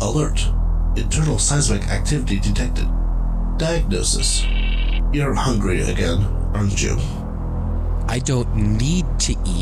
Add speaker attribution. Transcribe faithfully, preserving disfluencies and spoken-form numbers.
Speaker 1: Alert. Internal seismic activity detected. Diagnosis. You're hungry again, aren't you?
Speaker 2: I don't need to eat.